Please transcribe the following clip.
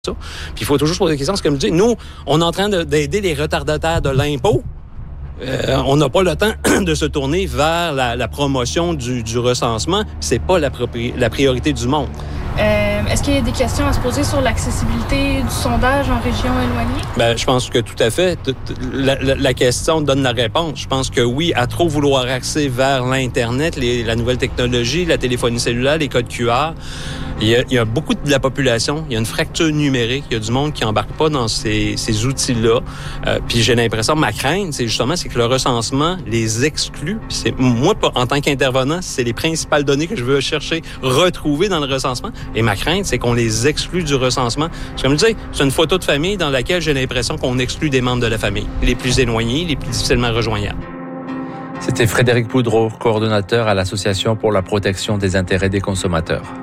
ça. Puis il faut toujours se poser des questions. C'est comme je dis, nous, on est en train d'aider les retardataires de l'impôt. On n'a pas le temps de se tourner vers la promotion du recensement. C'est pas la priorité du monde. Est-ce qu'il y a des questions à se poser sur l'accessibilité du sondage en région éloignée? Ben, je pense que tout à fait. La question donne la réponse. Je pense que oui, à trop vouloir axer vers l'Internet, la nouvelle technologie, la téléphonie cellulaire, les codes QR, il y a beaucoup de la population, il y a une fracture numérique, il y a du monde qui embarque pas dans ces outils-là. Puis j'ai l'impression, ma crainte, c'est que le recensement les exclut. Moi, en tant qu'intervenant, c'est les principales données que je veux chercher, retrouver dans le recensement. Et ma crainte, c'est qu'on les exclut du recensement. Parce que, comme je disais, c'est une photo de famille dans laquelle j'ai l'impression qu'on exclut des membres de la famille, les plus éloignés, les plus difficilement rejoignables. C'était Frédéric Poudreau, coordonnateur à l'Association pour la protection des intérêts des consommateurs.